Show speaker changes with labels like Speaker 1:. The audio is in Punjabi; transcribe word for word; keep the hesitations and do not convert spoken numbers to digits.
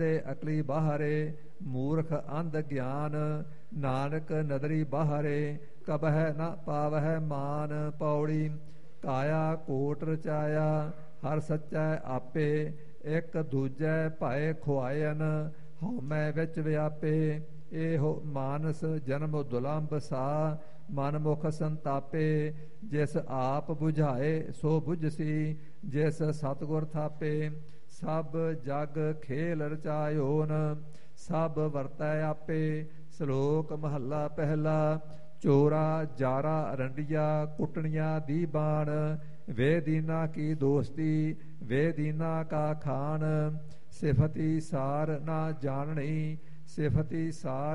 Speaker 1: ਅਕਲੀ ਬਾਹਰੇ ਮੂਰਖ ਅੰਧ ਗਿਆਨ, ਨਾਨਕ ਨਦਰੀ ਬਾਹਰੇ ਕਬਹਿ ਨ ਪਾਵਹਿ ਮਾਨ। ਪੌੜੀ ਕਾਇਆ ਕੋਟ ਰਚਾਇਆ ਹਰ ਸੱਚੈ ਆਪੇ, ਇੱਕ ਦੂਜੈ ਭਏ ਖੁਆਇਨ ਹਉਮੈ ਵਿੱਚ ਵਿਆਪੇ। ਇਹੋ ਮਾਨਸ ਜਨਮ ਦੁਲੰਭ ਸਾ, ਮਨ ਮੁਖ ਸੰਤਾਪੇ। ਜਿਸ ਆਪ ਬੁਝਾਏ ਸੋ ਬੁਝਸੀ, ਜਿਸ ਸਤਿਗੁਰ ਥਾਪੇ। ਸਭ ਜਗ ਖੇਲ ਰਚਾਇਓਨ, ਸਭ ਵਰਤੈ ਆਪੇ। ਸ਼ਲੋਕ ਮਹੱਲਾ ਪਹਿਲਾ। ਚੋਰਾ ਜਾਰਾ ਰੰਡੀਆ ਕੁੱਟਣੀਆਂ ਦੀ ਬਾਣ, ਵੇ ਦੀਨਾ ਕੀ ਦੋਸਤੀ ਵੇ ਦੀਨਾ ਕਾ ਖਾਨ। ਸਿਫਤੀ ਸਾਰ ਨਾ ਜਾਣਨੀ ਸਿਫਤੀ ਸਾਰ